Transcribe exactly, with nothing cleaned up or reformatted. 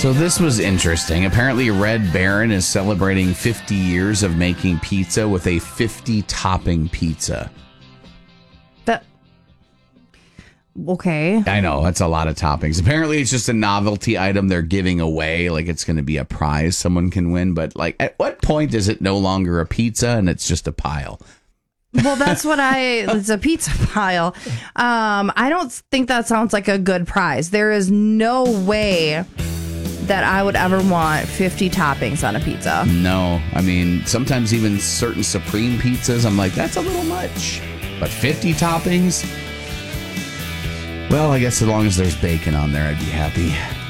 So this was interesting. Apparently, Red Baron is celebrating fifty years of making pizza with a fifty-topping pizza. That okay. I know, that's a lot of toppings. Apparently, it's just a novelty item they're giving away. Like, it's going to be a prize someone can win. But, like, at what point is it no longer a pizza and it's just a pile? Well, that's what I, it's a pizza pile. Um, I don't think that sounds like a good prize. There is no way that I would ever want fifty toppings on a pizza. No. I mean, sometimes even certain Supreme pizzas, I'm like, that's a little much. But fifty toppings? Well, I guess as long as there's bacon on there, I'd be happy.